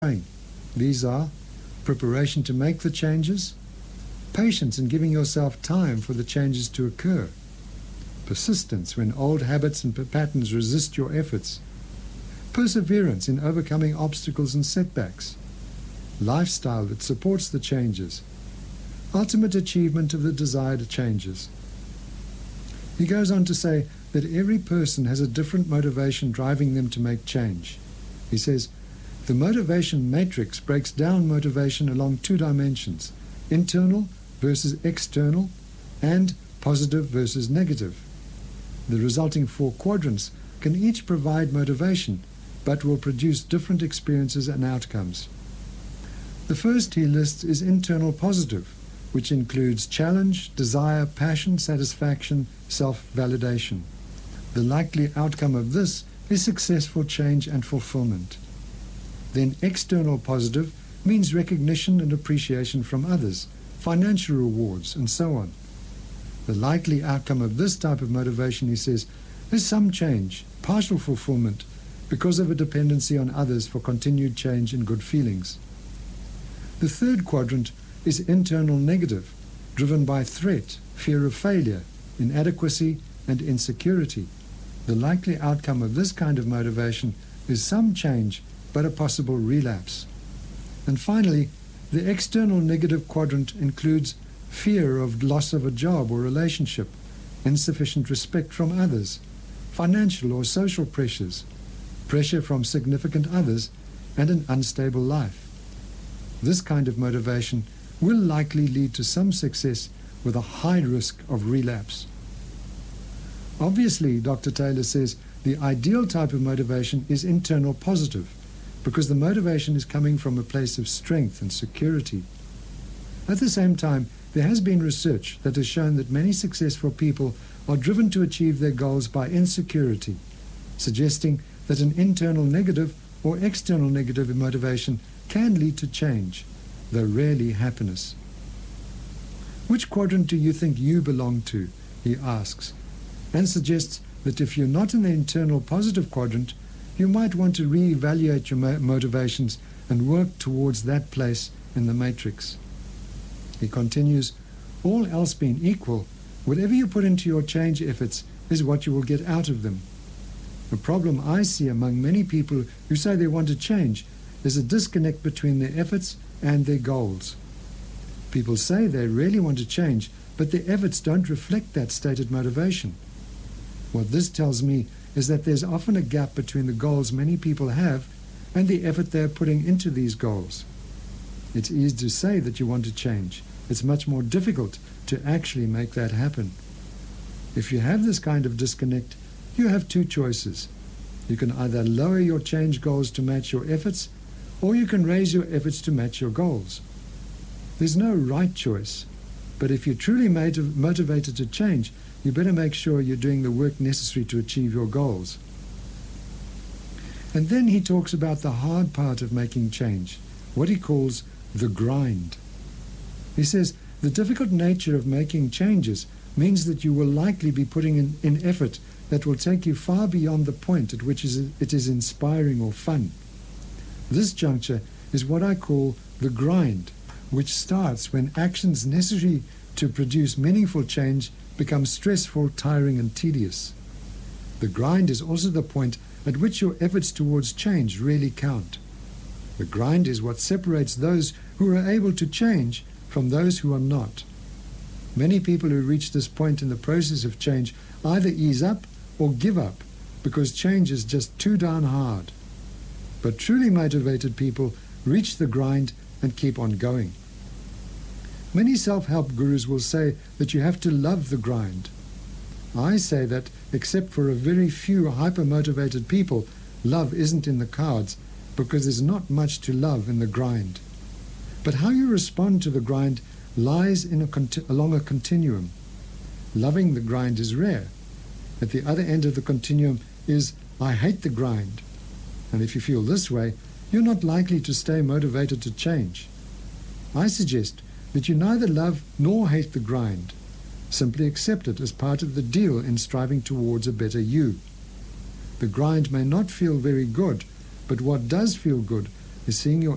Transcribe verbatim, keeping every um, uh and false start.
These are preparation to make the changes, patience in giving yourself time for the changes to occur, persistence when old habits and patterns resist your efforts, perseverance in overcoming obstacles and setbacks, lifestyle that supports the changes, ultimate achievement of the desired changes. He goes on to say that every person has a different motivation driving them to make change. He says, the motivation matrix breaks down motivation along two dimensions, internal versus external and positive versus negative. The resulting four quadrants can each provide motivation, but will produce different experiences and outcomes. The first he lists is internal positive, which includes challenge, desire, passion, satisfaction, self-validation. The likely outcome of this is successful change and fulfillment. Then external positive means recognition and appreciation from others, financial rewards, and so on. The likely outcome of this type of motivation, he says, is some change, partial fulfillment, because of a dependency on others for continued change and good feelings. The third quadrant is internal negative, driven by threat, fear of failure, inadequacy, and insecurity. The likely outcome of this kind of motivation is some change, but a possible relapse. And finally, the external negative quadrant includes fear of loss of a job or relationship, insufficient respect from others, financial or social pressures, pressure from significant others, and an unstable life. This kind of motivation will likely lead to some success with a high risk of relapse. Obviously, Doctor Taylor says the ideal type of motivation is internal positive, because the motivation is coming from a place of strength and security. At the same time, there has been research that has shown that many successful people are driven to achieve their goals by insecurity, suggesting that an internal negative or external negative motivation can lead to change, though rarely happiness. Which quadrant do you think you belong to? He asks, and suggests that if you're not in the internal positive quadrant, you might want to reevaluate your mo motivations and work towards that place in the matrix. He continues, all else being equal, whatever you put into your change efforts is what you will get out of them. The problem I see among many people who say they want to change is a disconnect between their efforts and their goals. People say they really want to change, but their efforts don't reflect that stated motivation. What this tells me is that there's often a gap between the goals many people have and the effort they're putting into these goals. It's easy to say that you want to change. It's much more difficult to actually make that happen. If you have this kind of disconnect, you have two choices. You can either lower your change goals to match your efforts, or you can raise your efforts to match your goals. There's no right choice, but if you're truly motivated to change, you better make sure you're doing the work necessary to achieve your goals. And then he talks about the hard part of making change, what he calls the grind. He says the difficult nature of making changes means that you will likely be putting in, in effort that will take you far beyond the point at which it is inspiring or fun. This juncture is what I call the grind, which starts when actions necessary to produce meaningful change become stressful, tiring, and tedious. The grind is also the point at which your efforts towards change really count. The grind is what separates those who are able to change from those who are not. Many people who reach this point in the process of change either ease up or give up because change is just too darn hard. But truly motivated people reach the grind and keep on going. Many self-help gurus will say that you have to love the grind. I say that, except for a very few hyper-motivated people, love isn't in the cards because there's not much to love in the grind. But how you respond to the grind lies in a along a continuum. Loving the grind is rare. At the other end of the continuum is, I hate the grind. And if you feel this way, you're not likely to stay motivated to change. I suggest that you neither love nor hate the grind. Simply accept it as part of the deal in striving towards a better you. The grind may not feel very good, but what does feel good is seeing your